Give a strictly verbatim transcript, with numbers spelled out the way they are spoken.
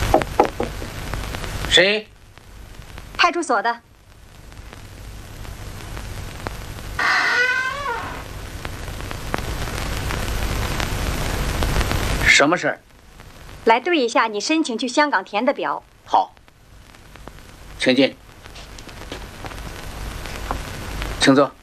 谁？ 派出所的。 什么事儿？ 来对一下你申请去香港填的表。 好，请进，请坐。